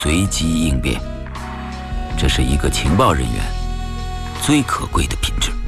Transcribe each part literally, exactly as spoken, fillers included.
随机应变，这是一个情报人员最可贵的品质。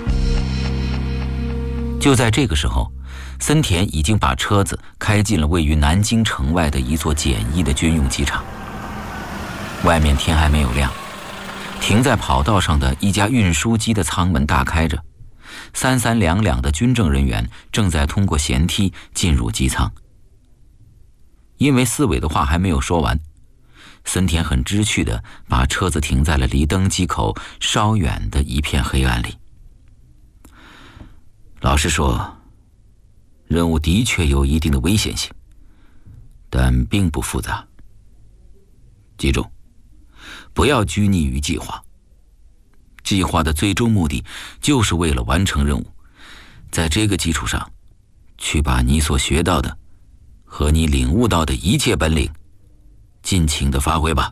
就在这个时候，森田已经把车子开进了位于南京城外的一座简易的军用机场。外面天还没有亮，停在跑道上的一架运输机的舱门大开着，三三两两的军政人员正在通过舷梯进入机舱。因为四伟的话还没有说完，森田很知趣地把车子停在了离登机口稍远的一片黑暗里。老实说，任务的确有一定的危险性，但并不复杂。记住，不要拘泥于计划。计划的最终目的就是为了完成任务，在这个基础上，去把你所学到的和你领悟到的一切本领尽情地发挥吧。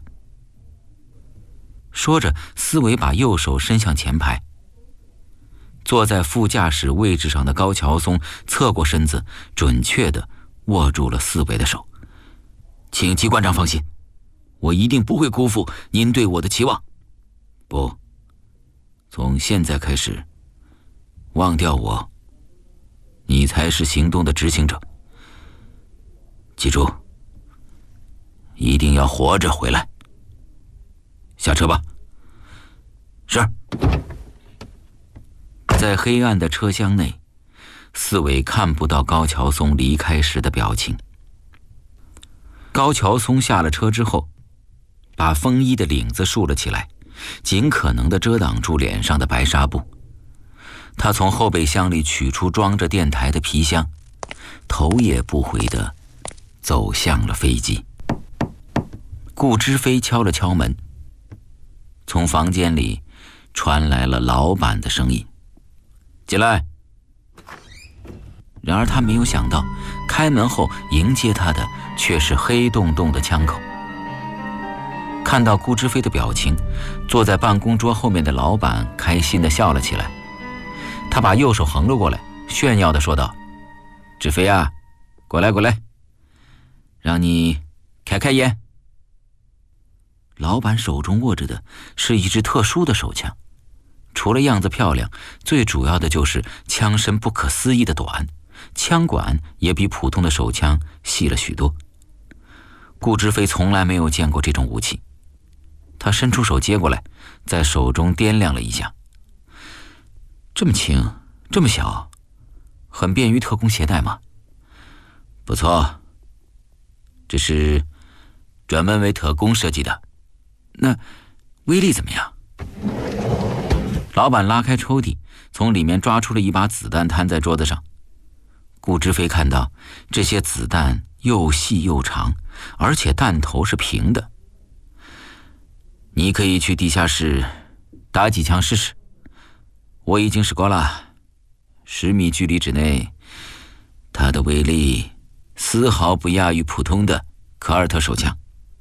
说着，思维把右手伸向前排。坐在副驾驶位置上的高桥松侧过身子，准确地握住了思维的手。请机关长放心，我一定不会辜负您对我的期望。不，从现在开始，忘掉我，你才是行动的执行者。记住，一定要活着回来。下车吧。是。在黑暗的车厢内，四伟看不到高桥松离开时的表情。高桥松下了车之后，把风衣的领子竖了起来，尽可能地遮挡住脸上的白纱布。他从后备箱里取出装着电台的皮箱，头也不回地走向了飞机。顾之飞敲了敲门，从房间里传来了老板的声音：“进来。”然而他没有想到，开门后迎接他的却是黑洞洞的枪口。看到顾之飞的表情，坐在办公桌后面的老板开心地笑了起来。他把右手横了过来，炫耀地说道：“之飞啊，过来过来，让你开开眼。”老板手中握着的是一支特殊的手枪，除了样子漂亮，最主要的就是枪身不可思议的短，枪管也比普通的手枪细了许多。顾之飞从来没有见过这种武器，他伸出手接过来，在手中掂量了一下。这么轻，这么小，很便于特工携带吗？不错，这是专门为特工设计的。那威力怎么样？老板拉开抽屉，从里面抓出了一把子弹，摊在桌子上。顾之飞看到这些子弹又细又长，而且弹头是平的。你可以去地下室打几枪试试，我已经试过了，十米距离之内，它的威力丝毫不亚于普通的科尔特手枪。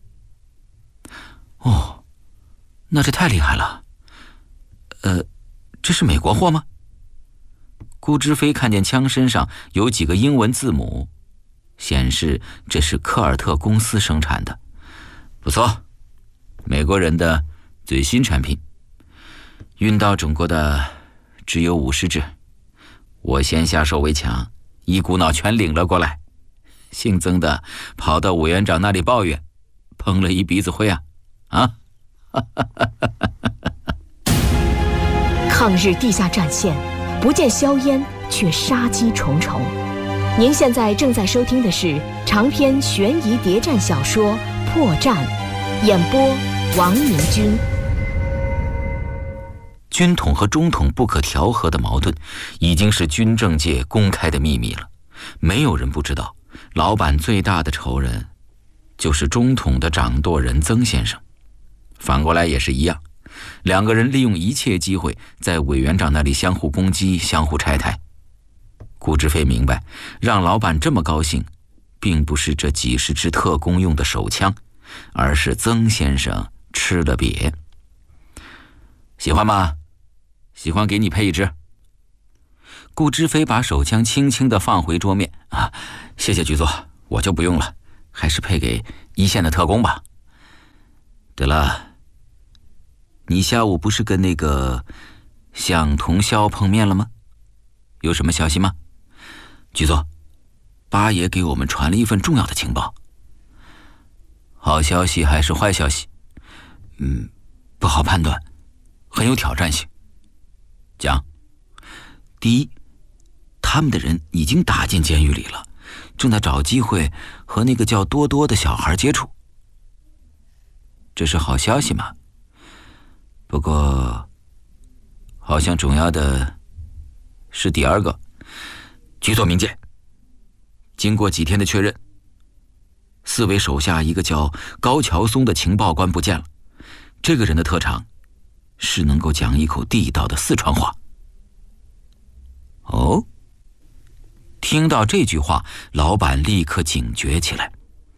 哦，那这太厉害了。呃，这是美国货吗？顾之飞看见枪身上有几个英文字母，显示这是科尔特公司生产的。不错，美国人的最新产品，运到中国的只有五十支，我先下手为强，一股脑全领了过来。姓曾的跑到委员长那里抱怨，碰了一鼻子灰啊！啊！ 抗日地下战线，不见硝烟，却杀机重重。您现在正在收听的是长篇悬疑谍战小说《破绽》，演播王明军。 军统和中统不可调和的矛盾，已经是军政界公开的秘密了。没有人不知道，老板最大的仇人就是中统的掌舵人曾先生。反过来也是一样，两个人利用一切机会在委员长那里相互攻击，相互拆台。顾之飞明白，让老板这么高兴，并不是这几十支特工用的手枪，而是曾先生吃了瘪。喜欢吗？喜欢给你配一支。顾之飞把手枪轻轻地放回桌面。啊，谢谢局座，我就不用了，还是配给一线的特工吧。 得了，你下午不是跟那个向同霄碰面了吗？有什么消息吗？局座，八爷给我们传了一份重要的情报。好消息还是坏消息？嗯，不好判断，很有挑战性。讲。第一，他们的人已经打进监狱里了，正在找机会和那个叫多多的小孩接触。这是好消息嘛？不过，好像重要的是第二个。局座明鉴，经过几天的确认，四维手下一个叫高桥松的情报官不见了。这个人的特长是能够讲一口地道的四川话。哦，听到这句话，老板立刻警觉起来。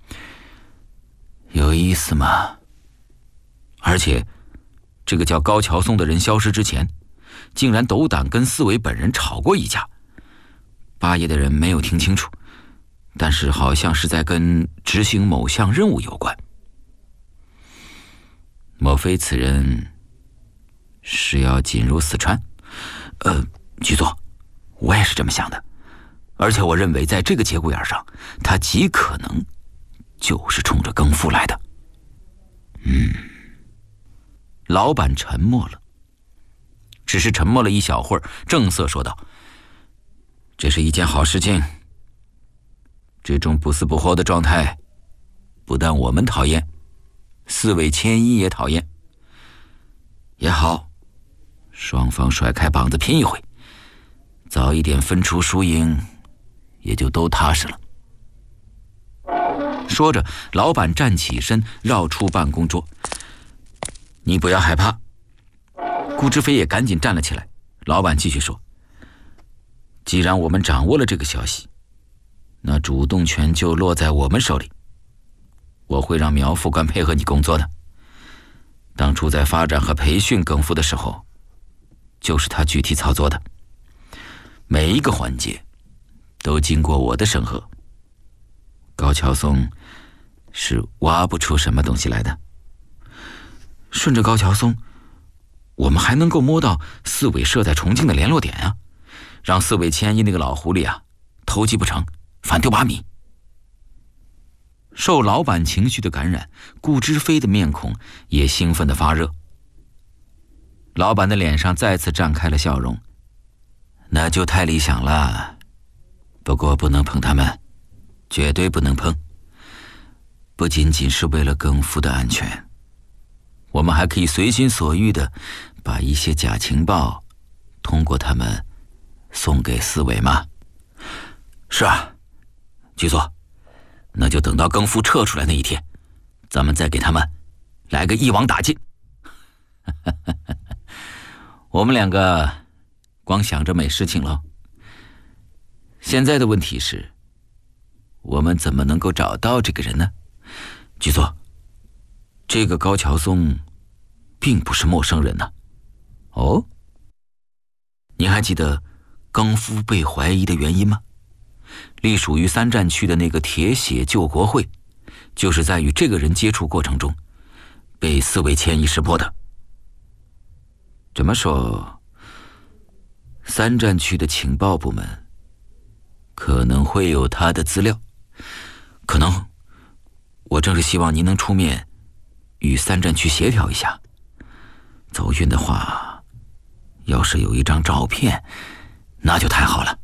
有意思嘛？而且，这个叫高桥松的人消失之前，竟然斗胆跟四维本人吵过一架。八爷的人没有听清楚，但是好像是在跟执行某项任务有关。莫非此人是要进入四川？呃，局座，我也是这么想的，而且我认为在这个节骨眼上，他极可能就是冲着更夫来的。嗯，老板沉默了，只是沉默了一小会儿，正色说道：“这是一件好事情。这种不死不活的状态，不但我们讨厌，四位千一也讨厌。也好，双方甩开膀子拼一回。”早一点分出输赢，也就都踏实了。说着，老板站起身，绕出办公桌。你不要害怕。顾之飞也赶紧站了起来。老板继续说：“既然我们掌握了这个消息，那主动权就落在我们手里。我会让苗副官配合你工作的。当初在发展和培训更夫的时候，就是他具体操作的。每一个环节都经过我的审核。高桥松是挖不出什么东西来的。顺着高桥松，我们还能够摸到四尾设在重庆的联络点啊，让四尾千一那个老狐狸啊投机不成，反丢把米。”受老板情绪的感染，顾之飞的面孔也兴奋地发热。老板的脸上再次绽开了笑容。那就太理想了，不过不能碰他们，绝对不能碰。不仅仅是为了更夫的安全，我们还可以随心所欲地把一些假情报通过他们送给四维嘛。是啊，局座，那就等到更夫撤出来那一天，咱们再给他们来个一网打尽。我们两个光想着没事情了。现在的问题是，我们怎么能够找到这个人呢？局座，这个高桥松并不是陌生人呢。哦，你还记得更夫被怀疑的原因吗？隶属于三战区的那个铁血救国会，就是在与这个人接触过程中被四位千一识破的。这么说，三战区的情报部门可能会有他的资料。可能，我正是希望您能出面与三战区协调一下。走运的话，要是有一张照片，那就太好了。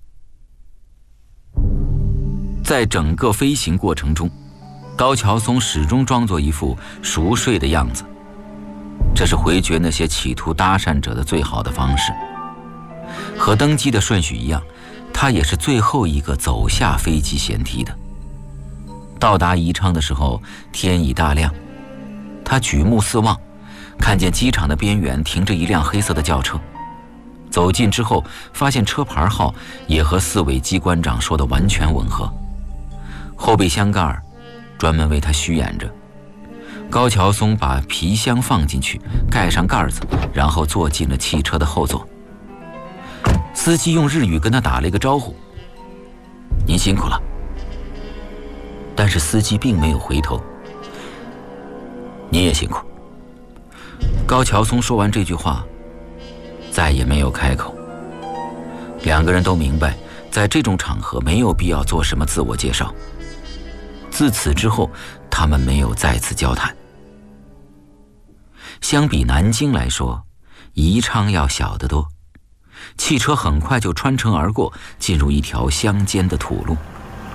在整个飞行过程中，高桥松始终装作一副熟睡的样子，这是回绝那些企图搭讪者的最好的方式。和登机的顺序一样，他也是最后一个走下飞机舷梯的。到达宜昌的时候，天已大亮，他举目四望，看见机场的边缘停着一辆黑色的轿车。走近之后，发现车牌号也和四位机关长说的完全吻合。后备箱盖专门为他虚掩着。高桥松把皮箱放进去，盖上盖子，然后坐进了汽车的后座。司机用日语跟他打了一个招呼：“您辛苦了。”但是司机并没有回头。“你也辛苦。” 高桥松说完这句话，再也没有开口。两个人都明白，在这种场合没有必要做什么自我介绍。自此之后，他们没有再次交谈。相比南京来说，宜昌要小得多。汽车很快就穿城而过，进入一条乡间的土路。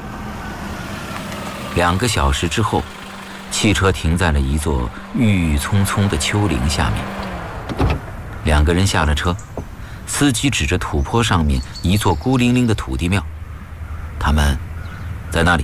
两个小时之后，汽车停在了一座郁郁葱葱的丘陵下面。两个人下了车，司机指着土坡上面一座孤零零的土地庙，他们在那里。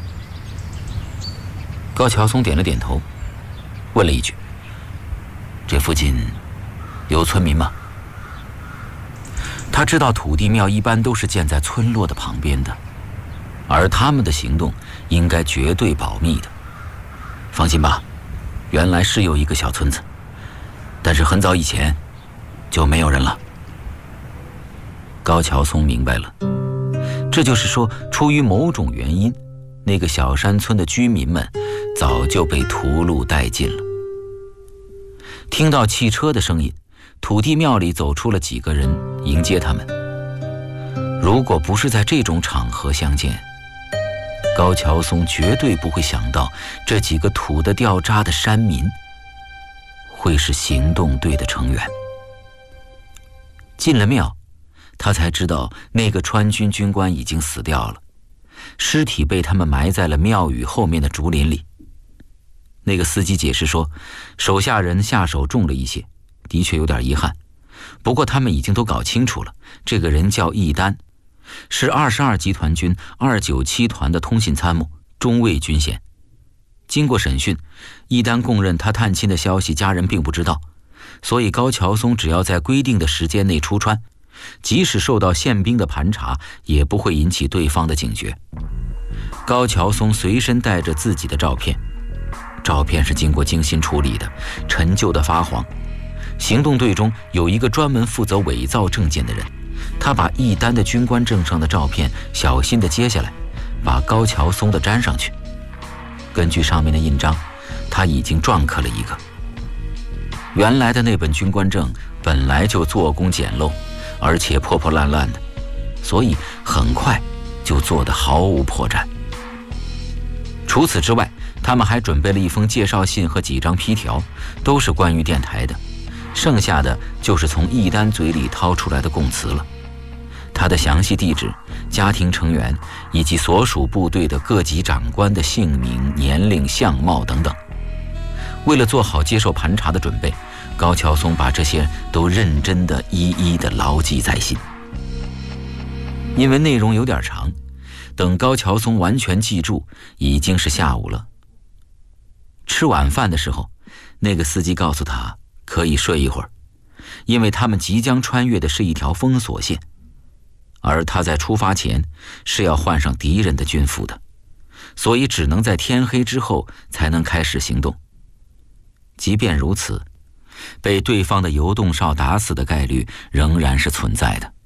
高桥松点了点头，问了一句：“这附近有村民吗？”他知道土地庙一般都是建在村落的旁边的，而他们的行动应该绝对保密的。放心吧，原来是有一个小村子，但是很早以前就没有人了。高桥松明白了，这就是说，出于某种原因，那个小山村的居民们早就被屠戮殆尽了。听到汽车的声音，土地庙里走出了几个人迎接他们。如果不是在这种场合相见，高桥松绝对不会想到这几个土得掉渣的山民会是行动队的成员。进了庙，他才知道那个川军军官已经死掉了，尸体被他们埋在了庙宇后面的竹林里。那个司机解释说，手下人下手重了一些，的确有点遗憾，不过他们已经都搞清楚了，这个人叫易丹，是二十二集团军二九七团的通信参谋，中尉军衔。经过审讯，易丹供认他探亲的消息家人并不知道，所以高桥松只要在规定的时间内出川，即使受到宪兵的盘查，也不会引起对方的警觉。高桥松随身带着自己的照片，照片是经过精心处理的，陈旧的发黄。行动队中有一个专门负责伪造证件的人，他把易丹的军官证上的照片小心地揭下来，把高桥松的粘上去。根据上面的印章，他已经篆刻了一个。原来的那本军官证本来就做工简陋，而且破破烂烂的，所以很快就做得毫无破绽。除此之外，他们还准备了一封介绍信和几张批条，都是关于电台的，剩下的就是从易丹嘴里掏出来的供词了。他的详细地址、家庭成员以及所属部队的各级长官的姓名、年龄、相貌等等。为了做好接受盘查的准备，高桥松把这些都认真地一一地牢记在心。因为内容有点长，等高桥松完全记住，已经是下午了。吃晚饭的时候，那个司机告诉他可以睡一会儿，因为他们即将穿越的是一条封锁线，而他在出发前是要换上敌人的军服的，所以只能在天黑之后才能开始行动。即便如此，被对方的游动哨打死的概率仍然是存在的。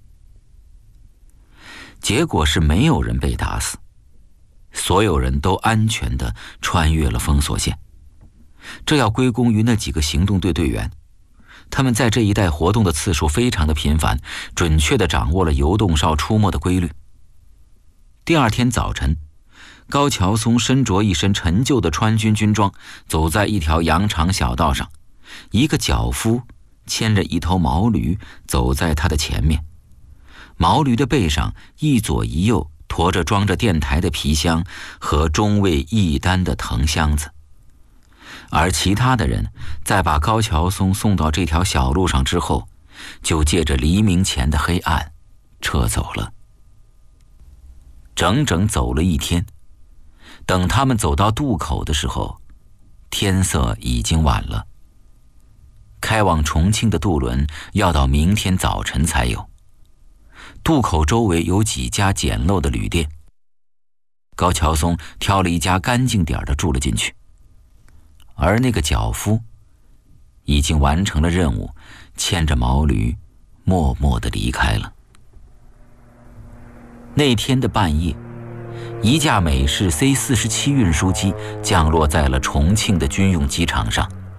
结果是没有人被打死，所有人都安全地穿越了封锁线。这要归功于那几个行动队队员，他们在这一带活动的次数非常的频繁，准确地掌握了游动哨出没的规律。第二天早晨，高桥松身着一身陈旧的川军军装，走在一条羊肠小道上，一个脚夫牵着一头毛驴走在他的前面，毛驴的背上一左一右驮着装着电台的皮箱和中尉易丹的藤箱子。而其他的人在把高桥松送到这条小路上之后，就借着黎明前的黑暗撤走了。整整走了一天，等他们走到渡口的时候，天色已经晚了。开往重庆的渡轮要到明天早晨才有。渡口周围有几家简陋的旅店，高桥松挑了一家干净点的住了进去。而那个脚夫已经完成了任务，牵着毛驴默默地离开了。那天的半夜，一架美式 C 四十七运输机降落在了重庆的军用机场上。